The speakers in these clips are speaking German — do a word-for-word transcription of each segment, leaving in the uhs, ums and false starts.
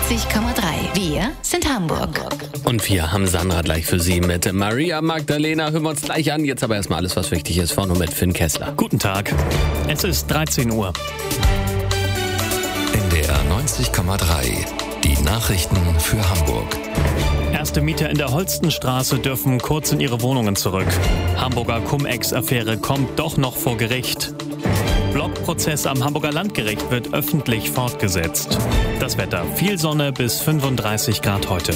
neunzig Komma drei. Wir sind Hamburg. Und wir haben Sandra gleich für Sie mit Maria Magdalena. Hören wir uns gleich an. Jetzt aber erstmal alles, was wichtig ist. Vorne mit Finn Kessler. Guten Tag. Es ist dreizehn Uhr. N D R neunzig Komma drei. Die Nachrichten für Hamburg. Erste Mieter in der Holstenstraße dürfen kurz in ihre Wohnungen zurück. Hamburger Cum-Ex-Affäre kommt doch noch vor Gericht. Blockprozess am Hamburger Landgericht wird öffentlich fortgesetzt. Das Wetter: viel Sonne bis fünfunddreißig Grad heute.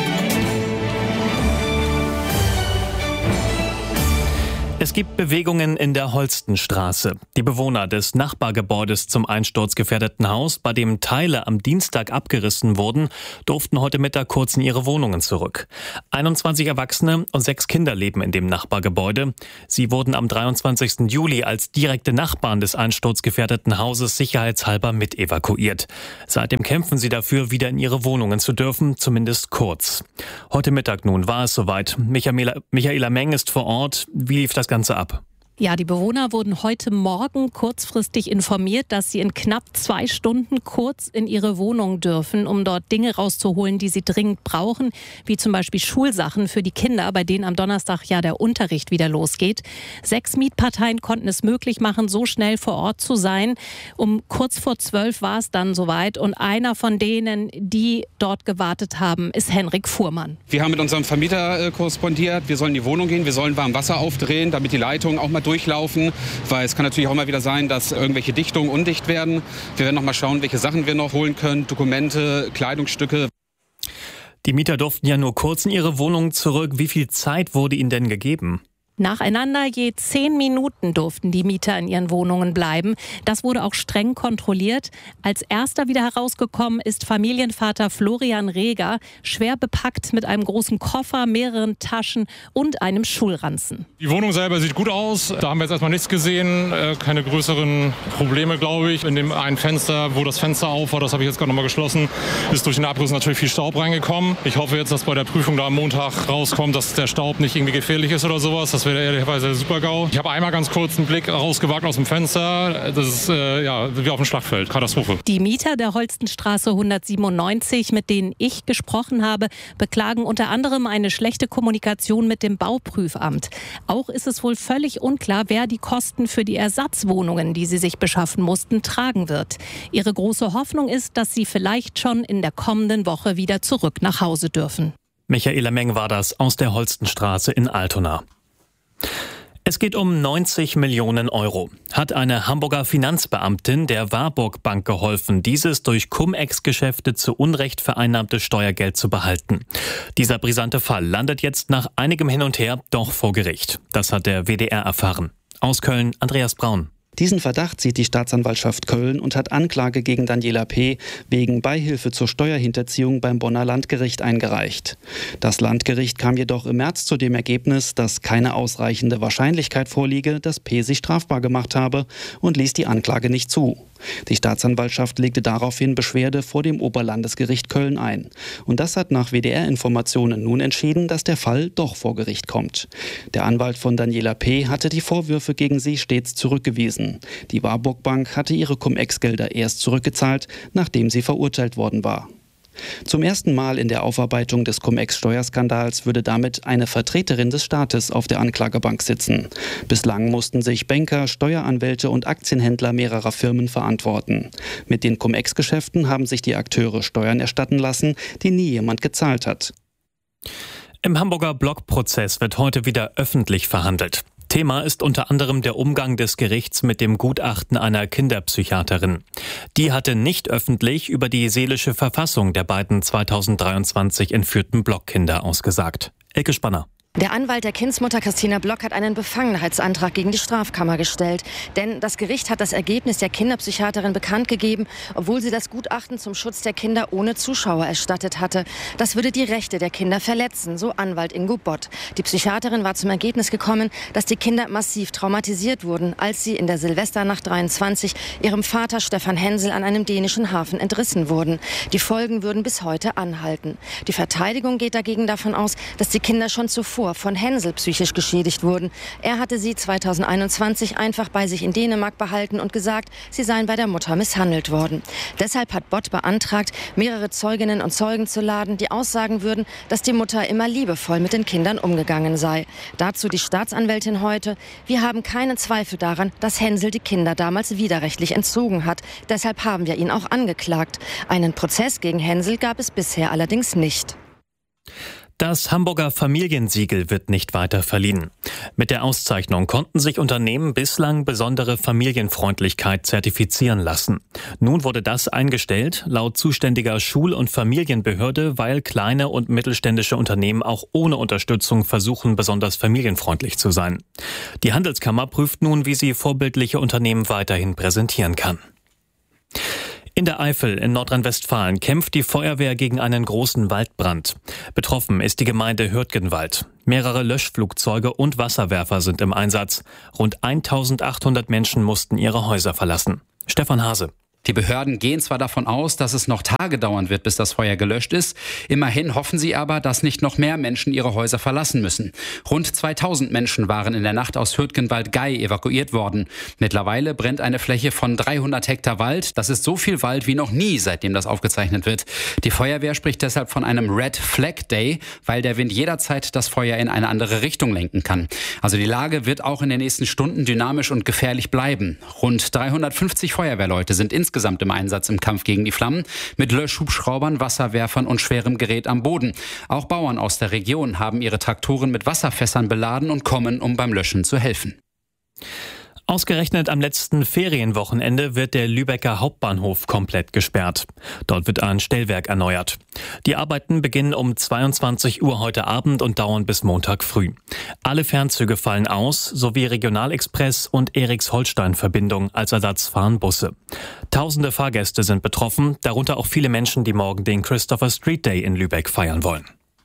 Es gibt Bewegungen in der Holstenstraße. Die Bewohner des Nachbargebäudes zum einsturzgefährdeten Haus, bei dem Teile am Dienstag abgerissen wurden, durften heute Mittag kurz in ihre Wohnungen zurück. einundzwanzig Erwachsene und sechs Kinder leben in dem Nachbargebäude. Sie wurden am dreiundzwanzigsten Juli als direkte Nachbarn des einsturzgefährdeten Hauses sicherheitshalber mit evakuiert. Seitdem kämpfen sie dafür, wieder in ihre Wohnungen zu dürfen, zumindest kurz. Heute Mittag nun war es soweit. Michaela, Michaela Meng ist vor Ort. Wie lief das Ganze ab? Ja, die Bewohner wurden heute Morgen kurzfristig informiert, dass sie in knapp zwei Stunden kurz in ihre Wohnung dürfen, um dort Dinge rauszuholen, die sie dringend brauchen, wie zum Beispiel Schulsachen für die Kinder, bei denen am Donnerstag ja der Unterricht wieder losgeht. Sechs Mietparteien konnten es möglich machen, so schnell vor Ort zu sein. Um kurz vor zwölf war es dann soweit und einer von denen, die dort gewartet haben, ist Henrik Fuhrmann. Wir haben mit unserem Vermieter äh, korrespondiert. Wir sollen in die Wohnung gehen, wir sollen warm Wasser aufdrehen, damit die Leitungen auch mal durchlaufen, weil es kann natürlich auch mal wieder sein, dass irgendwelche Dichtungen undicht werden. Wir werden noch mal schauen, welche Sachen wir noch holen können, Dokumente, Kleidungsstücke. Die Mieter durften ja nur kurz in ihre Wohnung zurück. Wie viel Zeit wurde ihnen denn gegeben? Nacheinander je zehn Minuten durften die Mieter in ihren Wohnungen bleiben. Das wurde auch streng kontrolliert. Als erster wieder herausgekommen ist Familienvater Florian Reger, schwer bepackt mit einem großen Koffer, mehreren Taschen und einem Schulranzen. Die Wohnung selber sieht gut aus. Da haben wir jetzt erstmal nichts gesehen. Keine größeren Probleme, glaube ich. In dem einen Fenster, wo das Fenster auf war, das habe ich jetzt gerade nochmal geschlossen, ist durch den Abriss natürlich viel Staub reingekommen. Ich hoffe jetzt, dass bei der Prüfung da am Montag rauskommt, dass der Staub nicht irgendwie gefährlich ist oder sowas. Das wäre ehrlicherweise der Super-GAU. Ich habe einmal ganz kurz einen Blick rausgewagt aus dem Fenster. Das ist äh, ja, wie auf dem Schlachtfeld. Katastrophe. Die Mieter der Holstenstraße hundertsiebenundneunzig, mit denen ich gesprochen habe, beklagen unter anderem eine schlechte Kommunikation mit dem Bauprüfamt. Auch ist es wohl völlig unklar, wer die Kosten für die Ersatzwohnungen, die sie sich beschaffen mussten, tragen wird. Ihre große Hoffnung ist, dass sie vielleicht schon in der kommenden Woche wieder zurück nach Hause dürfen. Michaela Meng war das aus der Holstenstraße in Altona. Es geht um neunzig Millionen Euro. Hat eine Hamburger Finanzbeamtin der Warburg Bank geholfen, dieses durch Cum-Ex-Geschäfte zu Unrecht vereinnahmte Steuergeld zu behalten. Dieser brisante Fall landet jetzt nach einigem Hin und Her doch vor Gericht. Das hat der W D R erfahren. Aus Köln, Andreas Braun. Diesen Verdacht sieht die Staatsanwaltschaft Köln und hat Anklage gegen Daniela P. wegen Beihilfe zur Steuerhinterziehung beim Bonner Landgericht eingereicht. Das Landgericht kam jedoch im März zu dem Ergebnis, dass keine ausreichende Wahrscheinlichkeit vorliege, dass P. sich strafbar gemacht habe und ließ die Anklage nicht zu. Die Staatsanwaltschaft legte daraufhin Beschwerde vor dem Oberlandesgericht Köln ein. Und das hat nach W D R-Informationen nun entschieden, dass der Fall doch vor Gericht kommt. Der Anwalt von Daniela P. hatte die Vorwürfe gegen sie stets zurückgewiesen. Die Warburg Bank hatte ihre Cum-Ex-Gelder erst zurückgezahlt, nachdem sie verurteilt worden war. Zum ersten Mal in der Aufarbeitung des Cum-Ex-Steuerskandals würde damit eine Vertreterin des Staates auf der Anklagebank sitzen. Bislang mussten sich Banker, Steueranwälte und Aktienhändler mehrerer Firmen verantworten. Mit den Cum-Ex-Geschäften haben sich die Akteure Steuern erstatten lassen, die nie jemand gezahlt hat. Im Hamburger Blockprozess wird heute wieder öffentlich verhandelt. Thema ist unter anderem der Umgang des Gerichts mit dem Gutachten einer Kinderpsychiaterin. Die hatte nicht öffentlich über die seelische Verfassung der beiden zweitausenddreiundzwanzig entführten Blockkinder ausgesagt. Elke Spanner. Der Anwalt der Kindsmutter Christina Block hat einen Befangenheitsantrag gegen die Strafkammer gestellt. Denn das Gericht hat das Ergebnis der Kinderpsychiaterin bekannt gegeben, obwohl sie das Gutachten zum Schutz der Kinder ohne Zuschauer erstattet hatte. Das würde die Rechte der Kinder verletzen, so Anwalt Ingo Bott. Die Psychiaterin war zum Ergebnis gekommen, dass die Kinder massiv traumatisiert wurden, als sie in der Silvesternacht dreiundzwanzig ihrem Vater Stefan Hensel an einem dänischen Hafen entrissen wurden. Die Folgen würden bis heute anhalten. Die Verteidigung geht dagegen davon aus, dass die Kinder schon zuvor zuvor von Hänsel psychisch geschädigt wurden. Er hatte sie zweitausendeinundzwanzig einfach bei sich in Dänemark behalten und gesagt, sie seien bei der Mutter misshandelt worden. Deshalb hat Bott beantragt, mehrere Zeuginnen und Zeugen zu laden, die aussagen würden, dass die Mutter immer liebevoll mit den Kindern umgegangen sei. Dazu die Staatsanwältin heute: Wir haben keinen Zweifel daran, dass Hänsel die Kinder damals widerrechtlich entzogen hat. Deshalb haben wir ihn auch angeklagt. Einen Prozess gegen Hänsel gab es bisher allerdings nicht. Das Hamburger Familiensiegel wird nicht weiter verliehen. Mit der Auszeichnung konnten sich Unternehmen bislang besondere Familienfreundlichkeit zertifizieren lassen. Nun wurde das eingestellt, laut zuständiger Schul- und Familienbehörde, weil kleine und mittelständische Unternehmen auch ohne Unterstützung versuchen, besonders familienfreundlich zu sein. Die Handelskammer prüft nun, wie sie vorbildliche Unternehmen weiterhin präsentieren kann. In der Eifel in Nordrhein-Westfalen kämpft die Feuerwehr gegen einen großen Waldbrand. Betroffen ist die Gemeinde Hürtgenwald. Mehrere Löschflugzeuge und Wasserwerfer sind im Einsatz. Rund eintausendachthundert Menschen mussten ihre Häuser verlassen. Stefan Hase. Die Behörden gehen zwar davon aus, dass es noch Tage dauern wird, bis das Feuer gelöscht ist. Immerhin hoffen sie aber, dass nicht noch mehr Menschen ihre Häuser verlassen müssen. Rund zweitausend Menschen waren in der Nacht aus Hürtgenwald-Gei evakuiert worden. Mittlerweile brennt eine Fläche von dreihundert Hektar Wald. Das ist so viel Wald wie noch nie, seitdem das aufgezeichnet wird. Die Feuerwehr spricht deshalb von einem Red Flag Day, weil der Wind jederzeit das Feuer in eine andere Richtung lenken kann. Also die Lage wird auch in den nächsten Stunden dynamisch und gefährlich bleiben. Rund dreihundertfünfzig Feuerwehrleute sind insgesamt insgesamt im Einsatz im Kampf gegen die Flammen, mit Löschhubschraubern, Wasserwerfern und schwerem Gerät am Boden. Auch Bauern aus der Region haben ihre Traktoren mit Wasserfässern beladen und kommen, um beim Löschen zu helfen. Ausgerechnet am letzten Ferienwochenende wird der Lübecker Hauptbahnhof komplett gesperrt. Dort wird ein Stellwerk erneuert. Die Arbeiten beginnen um zweiundzwanzig Uhr heute Abend und dauern bis Montag früh. Alle Fernzüge fallen aus, sowie Regionalexpress und Eriks-Holstein-Verbindung als Ersatz fahren Busse. Tausende Fahrgäste sind betroffen, darunter auch viele Menschen, die morgen den Christopher Street Day in Lübeck feiern wollen.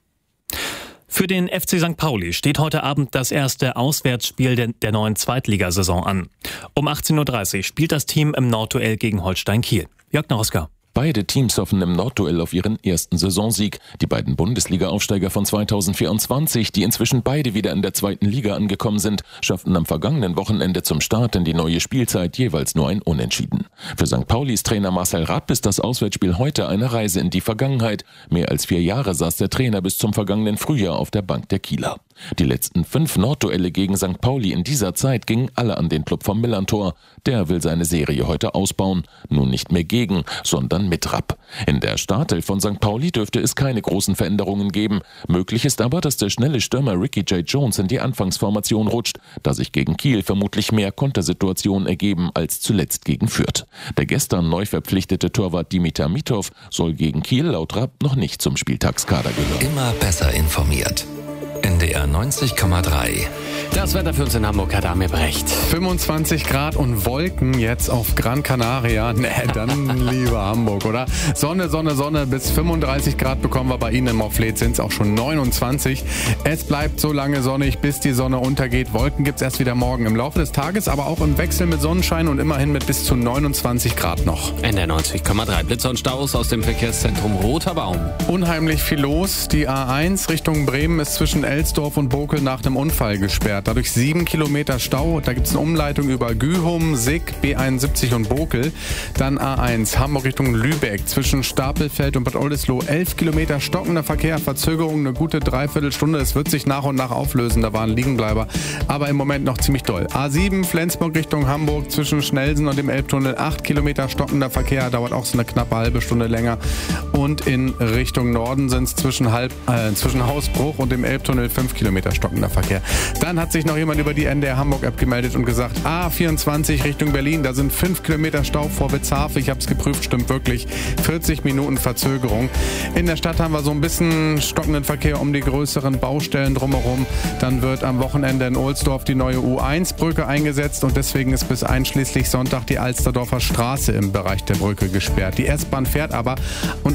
Für den F C Sankt Pauli steht heute Abend das erste Auswärtsspiel der, der neuen Zweitligasaison an. Um achtzehn Uhr dreißig spielt das Team im Nordduell gegen Holstein Kiel. Jörg Naroska. Beide Teams hoffen im Nordduell auf ihren ersten Saisonsieg. Die beiden Bundesliga-Aufsteiger von zweitausendvierundzwanzig, die inzwischen beide wieder in der zweiten Liga angekommen sind, schafften am vergangenen Wochenende zum Start in die neue Spielzeit jeweils nur ein Unentschieden. Für Sankt Paulis Trainer Marcel Rapp ist das Auswärtsspiel heute eine Reise in die Vergangenheit. Mehr als vier Jahre saß der Trainer bis zum vergangenen Frühjahr auf der Bank der Kieler. Die letzten fünf Nordduelle gegen Sankt Pauli in dieser Zeit gingen alle an den Klub vom Millantor. Der will seine Serie heute ausbauen. Nun nicht mehr gegen, sondern mit Rapp. In der Startelf von Sankt Pauli dürfte es keine großen Veränderungen geben. Möglich ist aber, dass der schnelle Stürmer Ricky J. Jones in die Anfangsformation rutscht, da sich gegen Kiel vermutlich mehr Kontersituationen ergeben als zuletzt gegen Fürth. Der gestern neu verpflichtete Torwart Dimitar Mitov soll gegen Kiel laut Rapp noch nicht zum Spieltagskader gehören. Immer besser informiert. N D R neunzig Komma drei. Das Wetter für uns in Hamburg hat Amir Brecht. fünfundzwanzig Grad und Wolken jetzt auf Gran Canaria. Ne, dann lieber Hamburg, oder? Sonne, Sonne, Sonne. Bis fünfunddreißig Grad bekommen wir bei Ihnen im Morfleet, sind es auch schon neunundzwanzig. Es bleibt so lange sonnig, bis die Sonne untergeht. Wolken gibt es erst wieder morgen im Laufe des Tages, aber auch im Wechsel mit Sonnenschein und immerhin mit bis zu neunundzwanzig Grad noch. N D R neunzig Komma drei. Blitzer und Staus aus dem Verkehrszentrum Roter Baum. Unheimlich viel los. Die A eins Richtung Bremen ist zwischen Elsdorf und Bokel nach einem Unfall gesperrt. Dadurch sieben Kilometer Stau. Da gibt es eine Umleitung über Gühum, Sick, B einundsiebzig und Bokel. Dann A eins Hamburg Richtung Lübeck zwischen Stapelfeld und Bad Oldesloe. elf Kilometer stockender Verkehr, Verzögerung eine gute Dreiviertelstunde. Es wird sich nach und nach auflösen. Da waren Liegenbleiber. Aber im Moment noch ziemlich doll. A sieben Flensburg Richtung Hamburg zwischen Schnellsen und dem Elbtunnel. acht Kilometer stockender Verkehr. Dauert auch so eine knappe halbe Stunde länger. Und in Richtung Norden sind es zwischen, Halb, äh, zwischen Hausbruch und dem Elbtunnel fünf Kilometer stockender Verkehr. Dann hat sich noch jemand über die N D R Hamburg-App gemeldet und gesagt, A vierundzwanzig Richtung Berlin, da sind fünf Kilometer Stau vor Witzhafen. Ich habe es geprüft, stimmt wirklich. vierzig Minuten Verzögerung. In der Stadt haben wir so ein bisschen stockenden Verkehr um die größeren Baustellen drumherum. Dann wird am Wochenende in Ohlsdorf die neue U eins Brücke eingesetzt und deswegen ist bis einschließlich Sonntag die Alsterdorfer Straße im Bereich der Brücke gesperrt. Die S-Bahn fährt aber und ab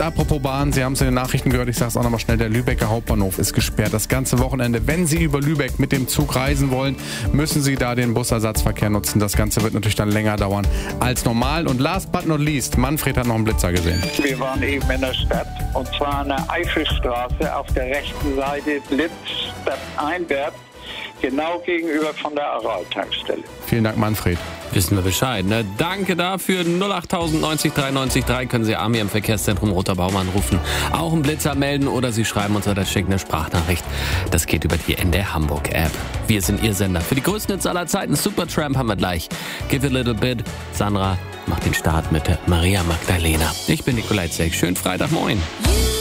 apropos Bahn, Sie haben es in den Nachrichten gehört, ich sage es auch nochmal schnell, der Lübecker Hauptbahnhof ist gesperrt. Das ganze Wochenende. Wenn Sie über Lübeck mit dem Zug reisen wollen, müssen Sie da den Busersatzverkehr nutzen. Das Ganze wird natürlich dann länger dauern als normal. Und last but not least, Manfred hat noch einen Blitzer gesehen. Wir waren eben in der Stadt und zwar an der Eifelstraße auf der rechten Seite Blitz stadteinwärts, genau gegenüber von der Aral-Tankstelle. Vielen Dank, Manfred. Wissen wir Bescheid, ne? Danke dafür. null acht tausend neunzig drei neunzig drei können Sie Armin im Verkehrszentrum Roter Baum anrufen. Auch einen Blitzer melden oder Sie schreiben uns oder schicken eine Sprachnachricht. Das geht über die N D R Hamburg App. Wir sind Ihr Sender. Für die größten Hits aller Zeiten, Supertramp haben wir gleich. Give it a little bit. Sandra macht den Start mit Maria Magdalena. Ich bin Nikolai Zeck. Schönen Freitag, moin.